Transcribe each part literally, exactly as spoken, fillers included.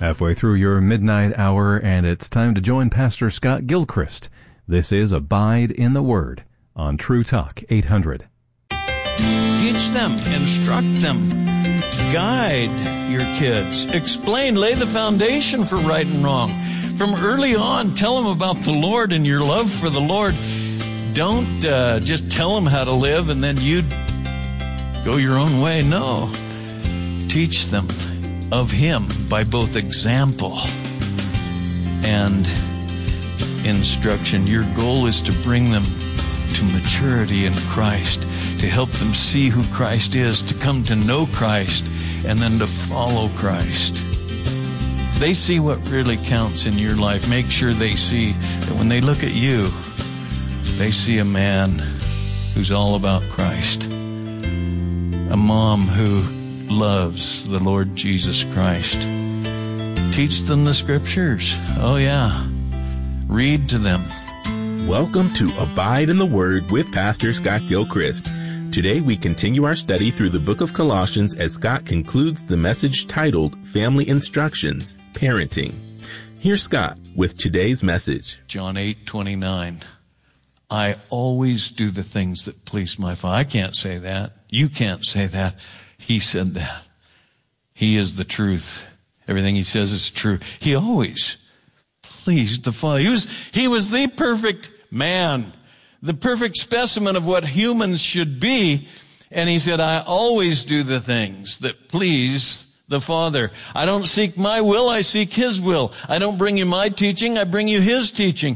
Halfway through your midnight hour, and it's time to join Pastor Scott Gilchrist. This is Abide in the Word on True Talk eight hundred. Teach them, instruct them, guide your kids, explain, lay the foundation for right and wrong. From early on, tell them about the Lord and your love for the Lord. Don't uh, just tell them how to live and then you go your own way. No. Teach them of Him by both example and instruction. Your goal is to bring them to maturity in Christ, to help them see who Christ is, to come to know Christ, and then to follow Christ. They see what really counts in your life. Make sure they see that when they look at you, they see a man who's all about Christ, a mom who loves the Lord Jesus Christ. Teach them the Scriptures. Oh yeah. Read to them. Welcome to Abide in the Word with Pastor Scott Gilchrist. Today we continue our study through the book of Colossians as Scott concludes the message titled Family Instructions, Parenting. Here's Scott with today's message. John eight twenty-nine. I always do the things that please my Father. I can't say that. You can't say that. He said that. He is the truth. Everything He says is true. He always pleased the Father. He was, he was the perfect man, the perfect specimen of what humans should be. And He said, I always do the things that please the Father. I don't seek my will, I seek His will. I don't bring you my teaching, I bring you His teaching.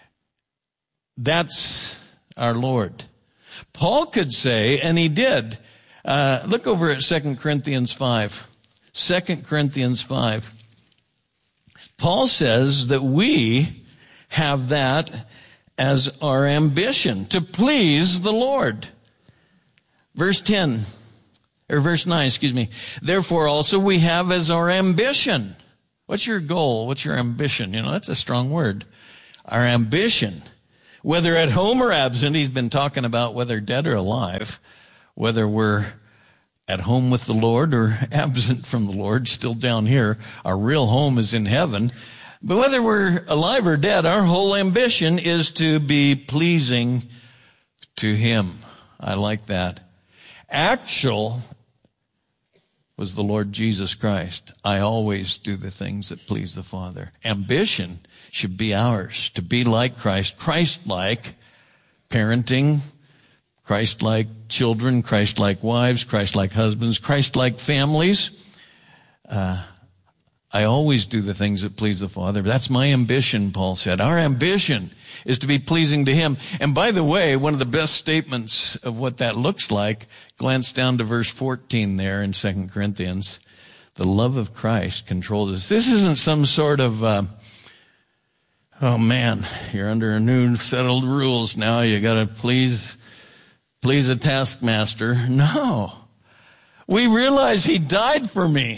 That's our Lord. Paul could say, and he did, uh, look over at Second Corinthians five. Second Corinthians five. Paul says that we have that as our ambition, to please the Lord. Verse ten, or verse nine, excuse me. Therefore also we have as our ambition. What's your goal? What's your ambition? You know, that's a strong word. Our ambition. Whether at home or absent, he's been talking about whether dead or alive, whether we're at home with the Lord or absent from the Lord, still down here. Our real home is in heaven. But whether we're alive or dead, our whole ambition is to be pleasing to Him. I like that. Actual was the Lord Jesus Christ. I always do the things that please the Father. Ambition should be ours, to be like Christ, Christ-like parenting, Christ-like children, Christ-like wives, Christ-like husbands, Christ-like families. Uh, I always do the things that please the Father. That's my ambition, Paul said. Our ambition is to be pleasing to Him. And by the way, one of the best statements of what that looks like, glance down to verse fourteen there in Second Corinthians. The love of Christ controls us. This isn't some sort of, uh, oh man, you're under a new settled rules now. You gotta please, please a taskmaster. No. We realize He died for me.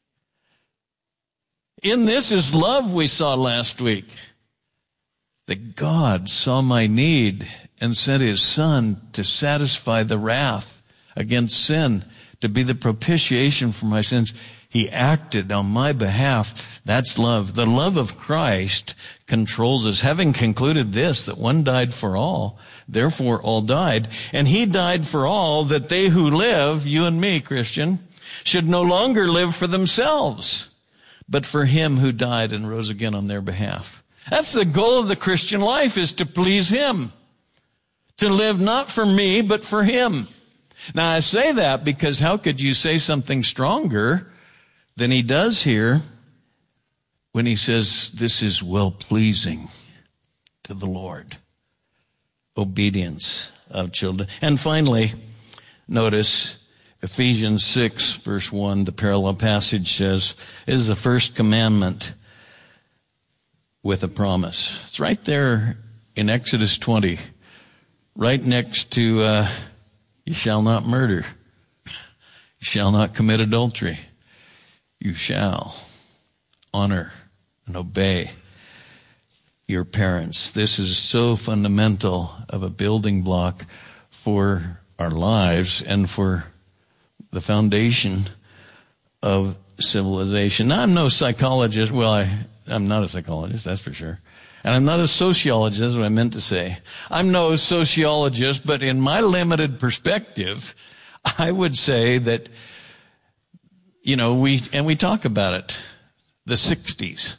In this is love we saw last week. That God saw my need and sent His Son to satisfy the wrath against sin, to be the propitiation for my sins. He acted on my behalf. That's love. The love of Christ controls us. Having concluded this, that one died for all, therefore all died. And He died for all, that they who live, you and me, Christian, should no longer live for themselves, but for Him who died and rose again on their behalf. That's the goal of the Christian life, is to please Him. To live not for me, but for Him. Now I say that because how could you say something stronger than he does here when he says this is well-pleasing to the Lord? Obedience of children. And finally, notice Ephesians six, verse one, the parallel passage says, it is the first commandment with a promise. It's right there in Exodus twenty, right next to, uh, you shall not murder. You shall not commit adultery. You shall honor and obey your parents. This is so fundamental of a building block for our lives and for the foundation of civilization. Now, I'm no psychologist. Well, I, I'm not a psychologist, that's for sure. And I'm not a sociologist, that's what I meant to say. I'm no sociologist, but in my limited perspective, I would say that, you know, we, and we talk about it, the sixties,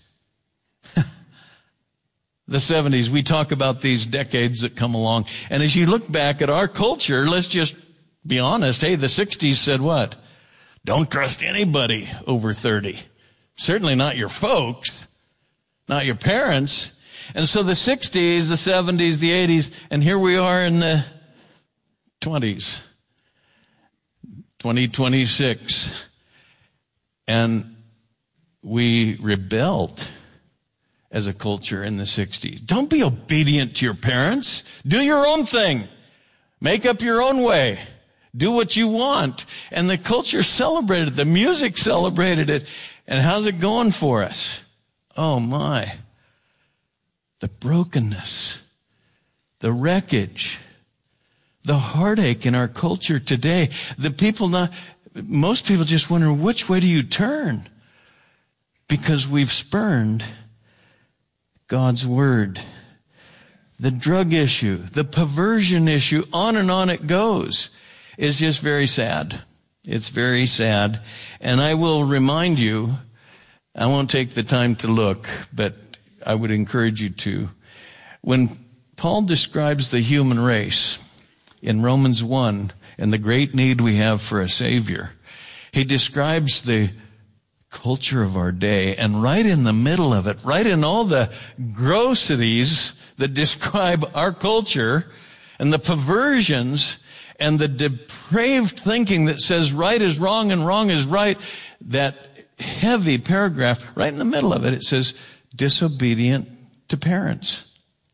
the seventies, we talk about these decades that come along. And as you look back at our culture, let's just be honest. Hey, the sixties said what? Don't trust anybody over thirty. Certainly not your folks, not your parents. And so the sixties, the seventies, the eighties, and here we are in the twenties, twenty twenty-six. And we rebelled as a culture in the sixties. Don't be obedient to your parents. Do your own thing. Make up your own way. Do what you want. And the culture celebrated it. The music celebrated it. And how's it going for us? Oh my. The brokenness, the wreckage, the heartache in our culture today. The people not, most people just wonder, which way do you turn? Because we've spurned God's word. The drug issue, the perversion issue, on and on it goes. It's just very sad. It's very sad. And I will remind you, I won't take the time to look, but I would encourage you to. When Paul describes the human race in Romans one and the great need we have for a Savior, he describes the culture of our day, and right in the middle of it, right in all the grossities that describe our culture and the perversions and the depraved thinking that says right is wrong and wrong is right, that heavy paragraph, right in the middle of it, it says, disobedient to parents.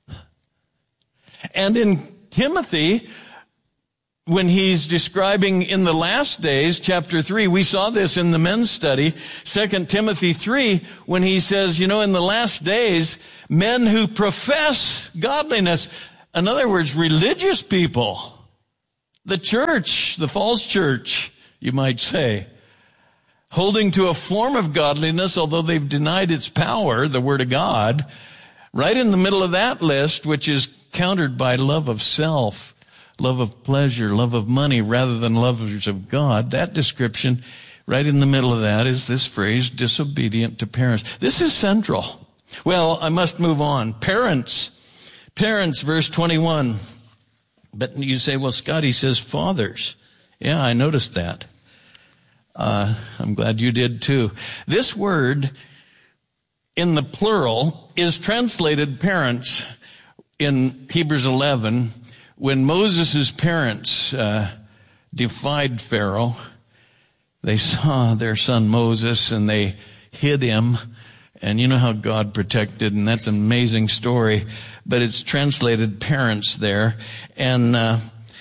And in Timothy, when he's describing in the last days, chapter three, we saw this in the men's study, Second Timothy three, when he says, you know, in the last days, men who profess godliness, in other words, religious people, the church, the false church, you might say, holding to a form of godliness, although they've denied its power, the Word of God, right in the middle of that list, which is countered by love of self, love of pleasure, love of money, rather than lovers of God, that description, right in the middle of that is this phrase, disobedient to parents. This is central. Well, I must move on. Parents. Parents, verse twenty-one. But you say, well, Scott, he says fathers. Yeah, I noticed that. Uh, I'm glad you did too. This word in the plural is translated parents in Hebrews eleven. When Moses' parents uh, defied Pharaoh, they saw their son Moses and they hid him. And you know how God protected, and that's an amazing story. But it's translated parents there. And uh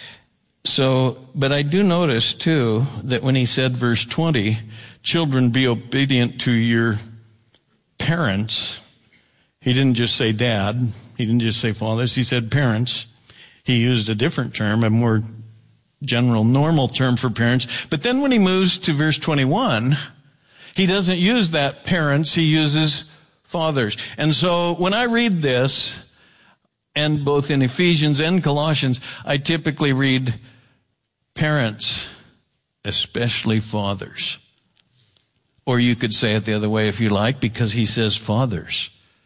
So, but I do notice too that when he said verse twenty, children be obedient to your parents, he didn't just say dad, he didn't just say fathers, he said parents. He used a different term, a more general, normal term for parents. But then when he moves to verse twenty-one, he doesn't use that parents, he uses fathers. And so when I read this, and both in Ephesians and Colossians, I typically read parents, especially fathers. Or you could say it the other way if you like, because he says fathers.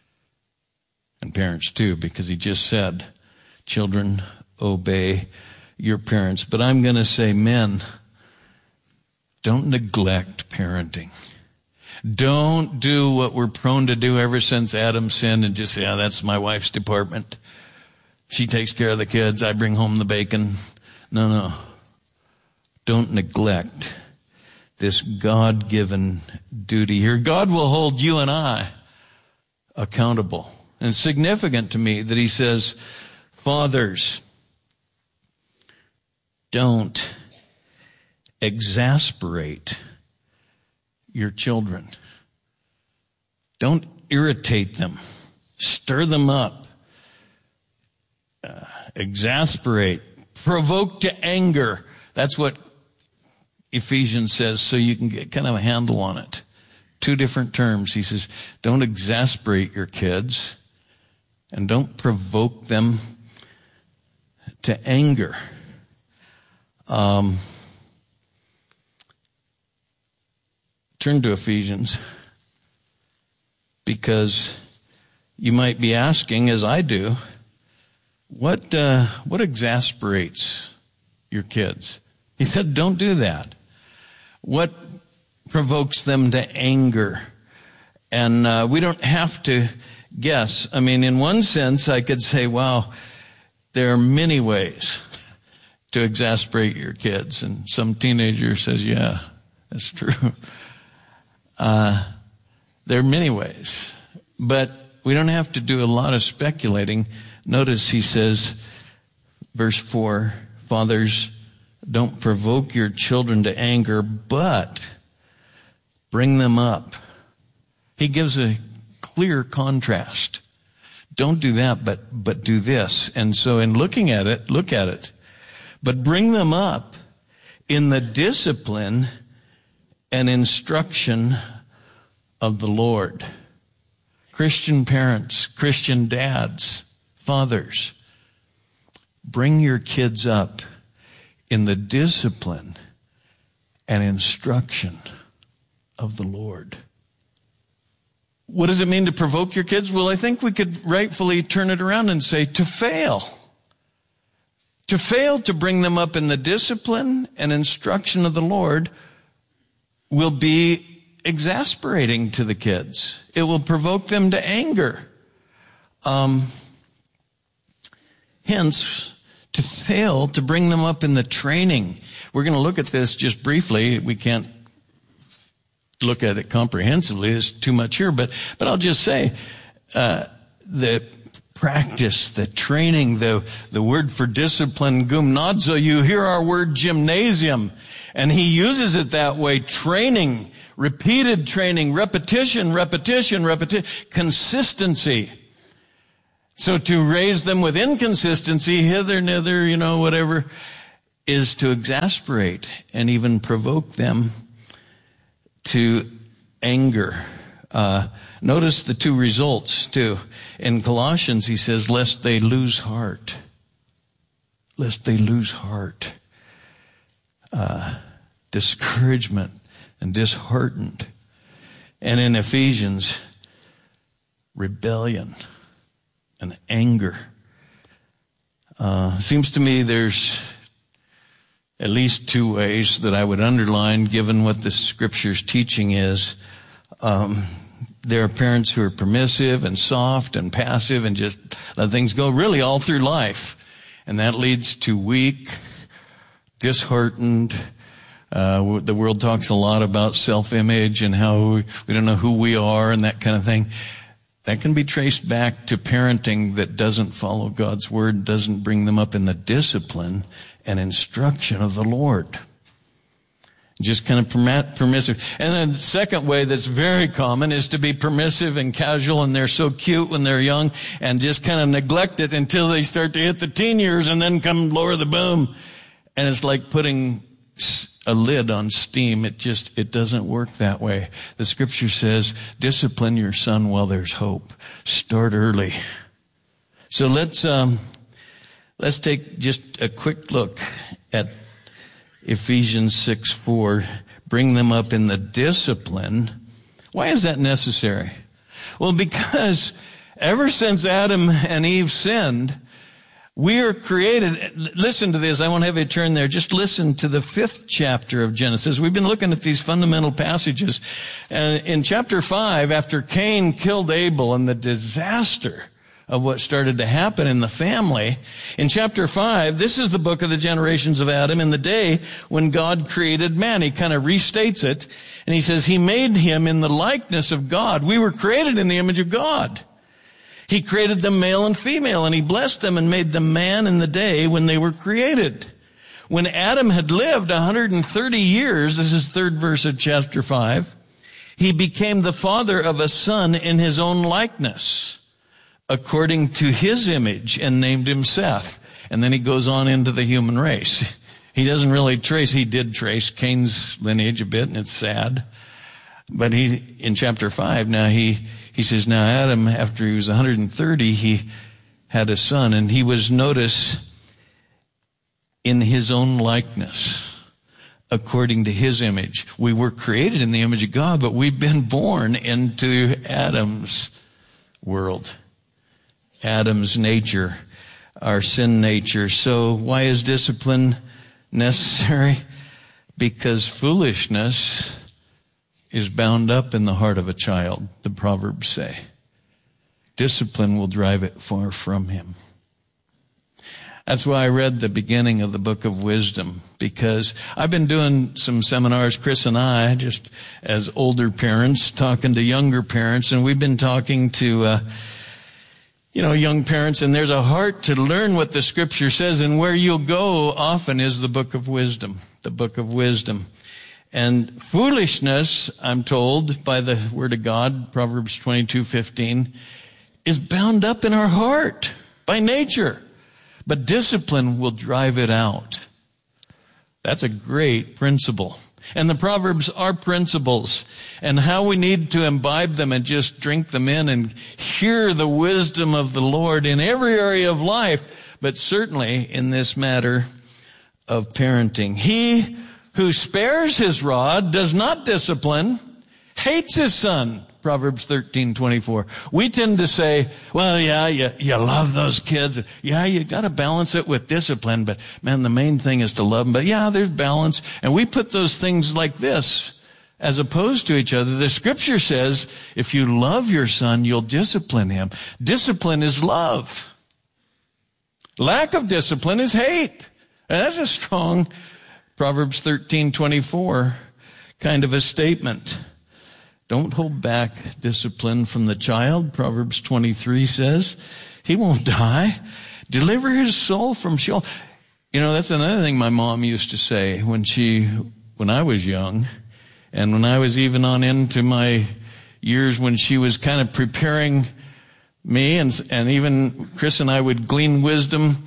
And parents too, because he just said, children, obey your parents. But I'm going to say, men, don't neglect parenting. Don't do what we're prone to do ever since Adam sinned and just say, yeah, that's my wife's department. She takes care of the kids. I bring home the bacon. No, no. Don't neglect this God-given duty here. God will hold you and I accountable. And it's significant to me that he says, fathers, don't exasperate your children. Don't irritate them. Stir them up. Uh, exasperate. Provoke to anger. That's what Ephesians says, so you can get kind of a handle on it. two different terms. He says, don't exasperate your kids and don't provoke them to anger. Um, turn to Ephesians, because you might be asking, as I do, what uh, what exasperates your kids? He said, don't do that. What provokes them to anger? And uh, we don't have to guess. I mean, in one sense, I could say, wow, there are many ways to exasperate your kids. And some teenager says, yeah, that's true. Uh, there are many ways. But we don't have to do a lot of speculating. Notice he says, verse four, fathers, don't provoke your children to anger, but bring them up. He gives a clear contrast. Don't do that, but, but do this. And so in looking at it, look at it. But bring them up in the discipline and instruction of the Lord. Christian parents, Christian dads, fathers, bring your kids up in the discipline and instruction of the Lord. What does it mean to provoke your kids? Well, I think we could rightfully turn it around and say to fail. To fail to bring them up in the discipline and instruction of the Lord will be exasperating to the kids. It will provoke them to anger. Um, hence, to fail to bring them up in the training. We're going to look at this just briefly. We can't look at it comprehensively. There's too much here. But, but I'll just say, uh, the practice, the training, the, the word for discipline, gymnazo, you hear our word gymnasium. And he uses it that way, training, repeated training, repetition, repetition, repetition, consistency. So to raise them with inconsistency, hither, nither, you know, whatever, is to exasperate and even provoke them to anger. Uh, notice the two results too. In Colossians, he says, lest they lose heart. Lest they lose heart. Uh, discouragement and disheartened. And in Ephesians, rebellion and anger. Uh, seems to me there's at least two ways that I would underline, given what the Scripture's teaching is. Um, there are parents who are permissive and soft and passive and just let things go really all through life. And that leads to weak, disheartened. Uh, the world talks a lot about self-image and how we, we don't know who we are and that kind of thing. That can be traced back to parenting that doesn't follow God's word, doesn't bring them up in the discipline and instruction of the Lord. Just kind of permissive. And then the second way that's very common is to be permissive and casual, and they're so cute when they're young, and just kind of neglect it until they start to hit the teen years and then come lower the boom. And it's like putting a lid on steam. It just, it doesn't work that way. The Scripture says, discipline your son while there's hope. Start early. So let's, um, let's take just a quick look at Ephesians six four. Bring them up in the discipline. Why is that necessary? Well, because ever since Adam and Eve sinned, we are created. Listen to this. I won't have you turn there. Just listen to the fifth chapter of Genesis. We've been looking at these fundamental passages. And in chapter five, after Cain killed Abel and the disaster of what started to happen in the family, in chapter five, this is the book of the generations of Adam in the day when God created man. He kind of restates it. And he says, he made him in the likeness of God. We were created in the image of God. He created them male and female, and he blessed them and made them man in the day when they were created. When Adam had lived one hundred thirty years, this is third verse of chapter five, he became the father of a son in his own likeness, according to his image, and named him Seth. And then he goes on into the human race. He doesn't really trace, he did trace Cain's lineage a bit, and it's sad. But he, in chapter five, now he, he says, now Adam, after he was one hundred thirty, he had a son, and he was, notice, in his own likeness, according to his image. We were created in the image of God, but we've been born into Adam's world, Adam's nature, our sin nature. So why is discipline necessary? Because foolishness is bound up in the heart of a child, the Proverbs say. Discipline will drive it far from him. That's why I read the beginning of the book of Wisdom, because I've been doing some seminars, Chris and I, just as older parents, talking to younger parents, and we've been talking to, uh, you know, young parents, and there's a heart to learn what the Scripture says, and where you'll go often is the book of wisdom, the book of wisdom. And foolishness, I'm told by the Word of God, Proverbs twenty-two fifteen, is bound up in our heart by nature. But discipline will drive it out. That's a great principle. And the Proverbs are principles. And how we need to imbibe them and just drink them in and hear the wisdom of the Lord in every area of life, but certainly in this matter of parenting. He who spares his rod, does not discipline, hates his son. Proverbs thirteen twenty-four. We tend to say, well, yeah, you, you love those kids. Yeah, you got to balance it with discipline. But man, the main thing is to love them. But yeah, there's balance. And we put those things like this as opposed to each other. The Scripture says, if you love your son, you'll discipline him. Discipline is love. Lack of discipline is hate. And that's a strong Proverbs thirteen twenty-four kind of a statement. Don't hold back discipline from the child. Proverbs twenty-three says he won't die. Deliver his soul from Sheol. You know, that's another thing my mom used to say when she, when I was young, and when I was even on into my years when she was kind of preparing me, and, and even Chris and I would glean wisdom.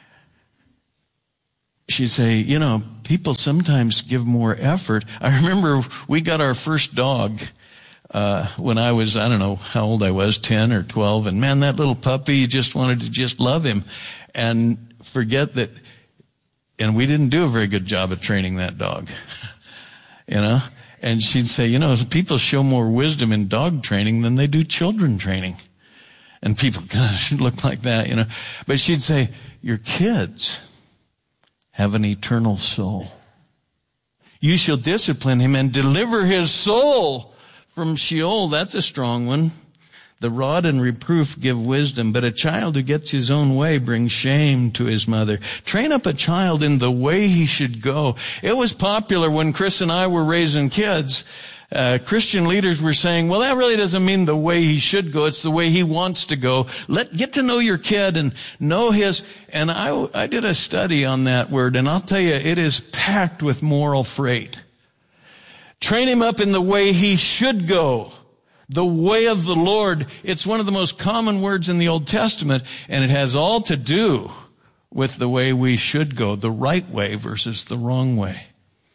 She'd say, you know, people sometimes give more effort. I remember we got our first dog Uh, when I was, I don't know how old I was, ten or twelve, and man, that little puppy, you just wanted to just love him and forget that, and we didn't do a very good job of training that dog, you know, and she'd say, you know, people show more wisdom in dog training than they do children training, and people kind of look like that, you know, but she'd say, your kids have an eternal soul. You shall discipline him and deliver his soul from Sheol. That's a strong one. The rod and reproof give wisdom, but a child who gets his own way brings shame to his mother. Train up a child in the way he should go. It was popular when Chris and I were raising kids. Uh, Christian leaders were saying, well, that really doesn't mean the way he should go. It's the way he wants to go. Let, get to know your kid and know his, and I, I did a study on that word, and I'll tell you, it is packed with moral freight. Train him up in the way he should go. The way of the Lord. It's one of the most common words in the Old Testament, and it has all to do with the way we should go, the right way versus the wrong way.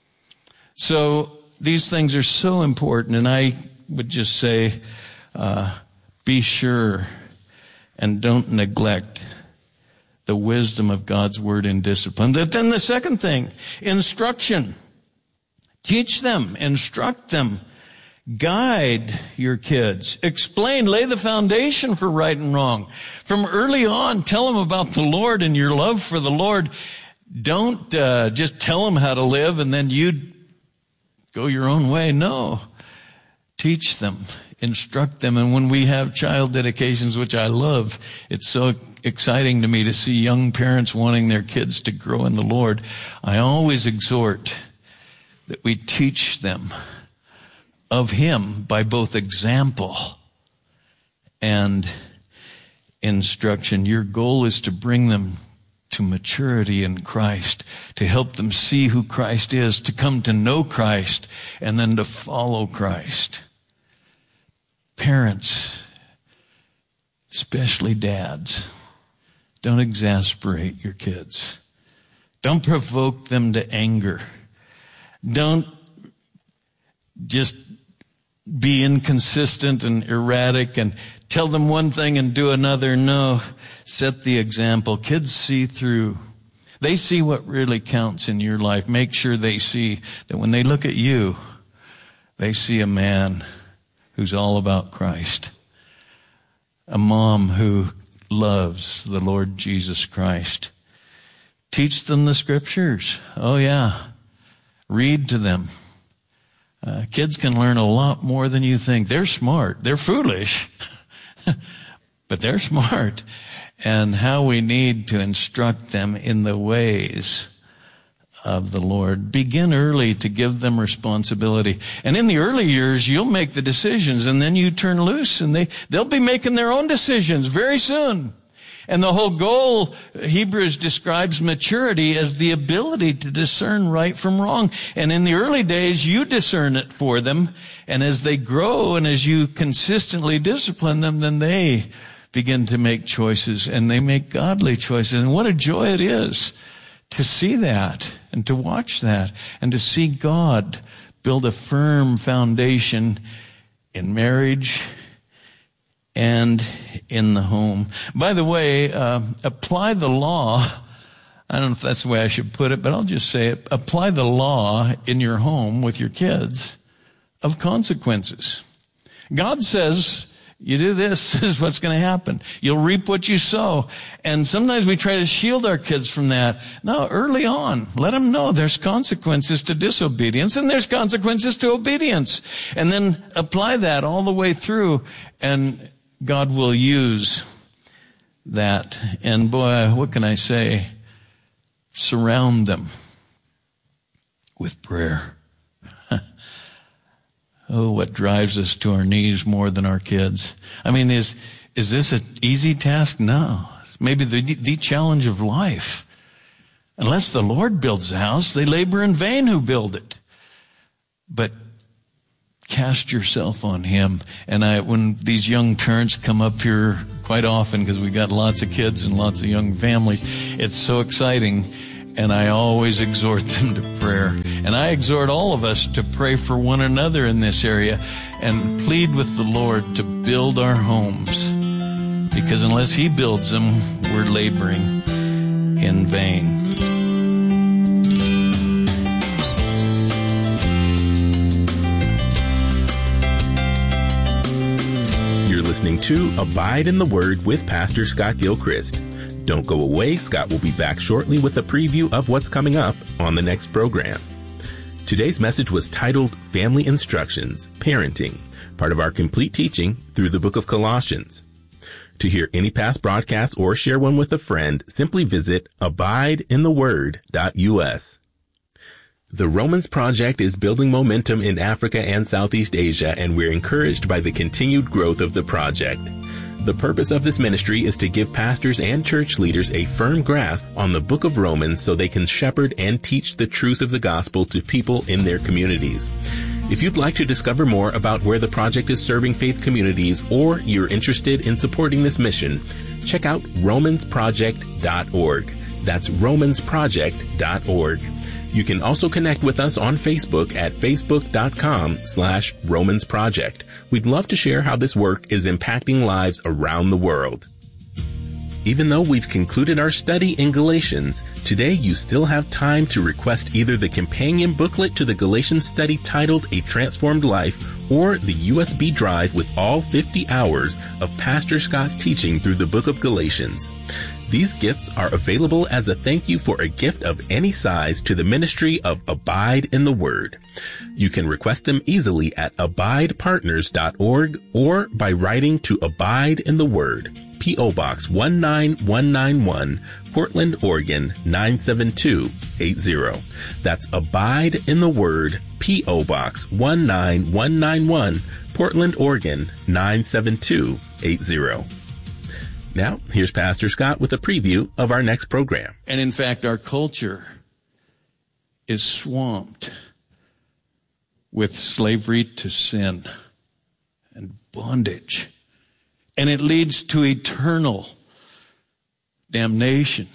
So these things are so important, and I would just say, uh, be sure and don't neglect the wisdom of God's word in discipline. Then the second thing, instruction. Teach them, instruct them, guide your kids, explain, lay the foundation for right and wrong. From early on, tell them about the Lord and your love for the Lord. Don't uh, just tell them how to live and then you go your own way. No. Teach them, instruct them. And when we have child dedications, which I love, it's so exciting to me to see young parents wanting their kids to grow in the Lord. I always exhort that we teach them of him by both example and instruction. Your goal is to bring them to maturity in Christ, to help them see who Christ is, to come to know Christ, and then to follow Christ. Parents, especially dads, don't exasperate your kids. Don't provoke them to anger. Don't just be inconsistent and erratic and tell them one thing and do another. No, set the example. Kids see through. They see what really counts in your life. Make sure they see that when they look at you, they see a man who's all about Christ. A mom who loves the Lord Jesus Christ. Teach them the scriptures. Oh yeah. Read to them. Uh, kids can learn a lot more than you think. They're smart. They're foolish, but they're smart. And how we need to instruct them in the ways of the Lord. Begin early to give them responsibility. And in the early years, you'll make the decisions, and then you turn loose, and they, they'll be making their own decisions very soon. And the whole goal, Hebrews describes maturity as the ability to discern right from wrong. And in the early days, you discern it for them. And as they grow and as you consistently discipline them, then they begin to make choices, and they make godly choices. And what a joy it is to see that and to watch that and to see God build a firm foundation in marriage and in the home. By the way, uh, apply the law. I don't know if that's the way I should put it, but I'll just say it. Apply the law in your home with your kids of consequences. God says, you do this, this is what's going to happen. You'll reap what you sow. And sometimes we try to shield our kids from that. No, early on, let them know there's consequences to disobedience and there's consequences to obedience. And then apply that all the way through, and God will use that. And boy, what can I say? Surround them with prayer. Oh, what drives us to our knees more than our kids? I mean, is is this an easy task? No. Maybe the, the challenge of life. Unless the Lord builds a house, they labor in vain who build it. But cast yourself on Him. And I, when these young parents come up here quite often, because we got lots of kids and lots of young families, it's so exciting. And I always exhort them to prayer. And I exhort all of us to pray for one another in this area and plead with the Lord to build our homes. Because unless He builds them, we're laboring in vain. You're listening to Abide in the Word with Pastor Scott Gilchrist. Don't go away. Scott will be back shortly with a preview of what's coming up on the next program. Today's message was titled Family Instructions, Parenting, part of our complete teaching through the book of Colossians. To hear any past broadcasts or share one with a friend, simply visit abide in the word dot U S. The Romans Project is building momentum in Africa and Southeast Asia, and we're encouraged by the continued growth of the project. The purpose of this ministry is to give pastors and church leaders a firm grasp on the book of Romans so they can shepherd and teach the truth of the gospel to people in their communities. If you'd like to discover more about where the project is serving faith communities, or you're interested in supporting this mission, check out romans project dot org. That's romans project dot org. You can also connect with us on Facebook at facebook.com slash Romans Project. We'd love to share how this work is impacting lives around the world. Even though we've concluded our study in Galatians, today you still have time to request either the companion booklet to the Galatians study titled A Transformed Life, or the U S B drive with all fifty hours of Pastor Scott's teaching through the book of Galatians. These gifts are available as a thank you for a gift of any size to the ministry of Abide in the Word. You can request them easily at abide partners dot org or by writing to Abide in the Word, P O. Box one nine one nine one, Portland, Oregon nine seven two eight zero. That's Abide in the Word, P O. Box one nine one nine one, Portland, Oregon nine seven two eight zero. Now, here's Pastor Scott with a preview of our next program. And in fact, our culture is swamped with slavery to sin and bondage. And it leads to eternal damnation.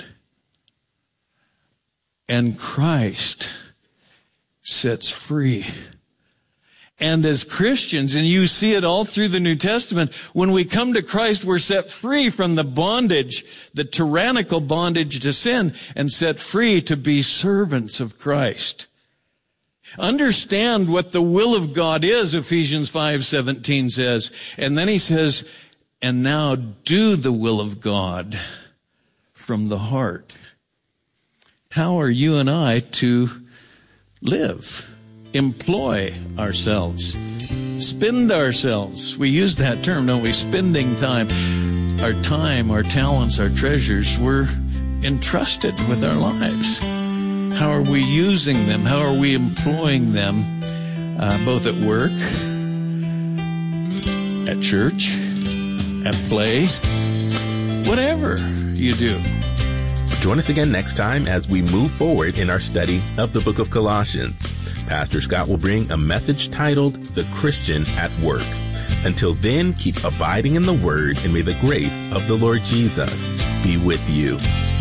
And Christ sets free. And as Christians, and you see it all through the New Testament, when we come to Christ, we're set free from the bondage, the tyrannical bondage to sin, and set free to be servants of Christ. Understand what the will of God is, Ephesians five seventeen says. And then he says, and now do the will of God from the heart. How are you and I to live? Employ ourselves. Spend ourselves. We use that term, don't we? Spending time. Our time, our talents, our treasures, we're entrusted with our lives. How are we using them? How are we employing them? Uh, both at work, at church, at play, whatever you do. Join us again next time as we move forward in our study of the book of Colossians. Pastor Scott will bring a message titled The Christian at Work. Until then, keep abiding in the Word, and may the grace of the Lord Jesus be with you.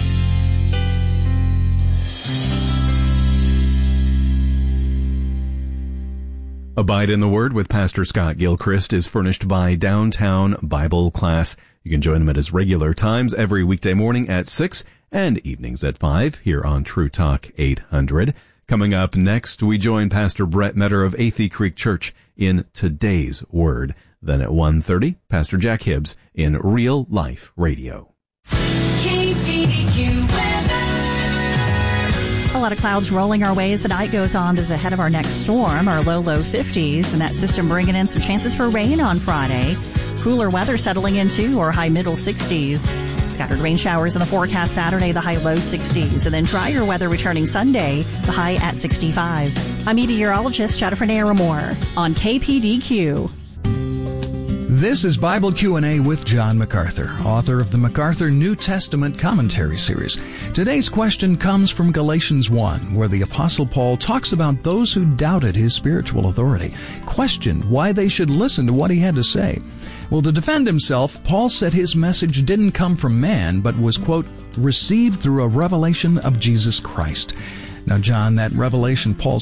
Abide in the Word with Pastor Scott Gilchrist is furnished by Downtown Bible Class. You can join him at his regular times every weekday morning at six and evenings at five here on True Talk eight hundred. Coming up next, we join Pastor Brett Metter of Athey Creek Church in Today's Word. Then at one thirty, Pastor Jack Hibbs in Real Life Radio. K P D Q weather. A lot of clouds rolling our way as the night goes on. This is ahead of our next storm, our low, low fifties, and that system bringing in some chances for rain on Friday. Cooler weather settling into our high middle sixties. Scattered rain showers in the forecast Saturday, the high low sixties. And then drier weather returning Sunday, the high at sixty-five. I'm meteorologist Jennifer Naramore on K P D Q. This is Bible Q and A with John MacArthur, author of the MacArthur New Testament Commentary Series. Today's question comes from Galatians one, where the Apostle Paul talks about those who doubted his spiritual authority, questioned why they should listen to what he had to say. Well, to defend himself, Paul said his message didn't come from man, but was, quote, received through a revelation of Jesus Christ. Now, John, that revelation Paul